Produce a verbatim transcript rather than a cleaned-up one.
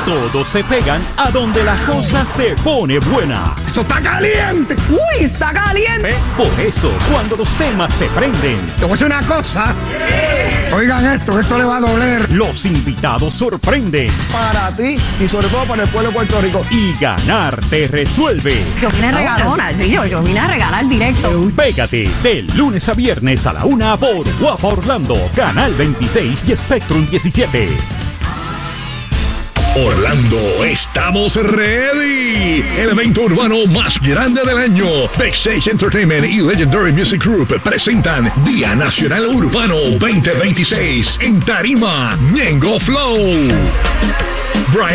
Todos se pegan a donde la cosa se pone buena. ¡Esto está caliente! ¡Uy, está caliente! Por eso, cuando los temas se prenden, Te voy a decir una cosa. Oigan esto, esto le va a doler. los invitados sorprenden Para ti y sobre todo para el pueblo de Puerto Rico. y ganar te resuelve. Yo vine regalona, sí, yo, yo vine a regalar directo. Pégate de lunes a viernes a la una por Guapa Orlando, Canal veintiséis y Spectrum diecisiete. Orlando, estamos ready. El evento urbano más grande del año. Backstage Entertainment y Legendary Music Group presentan Día Nacional Urbano veinte veintiséis en Tarima, Ñengo Flow. Brian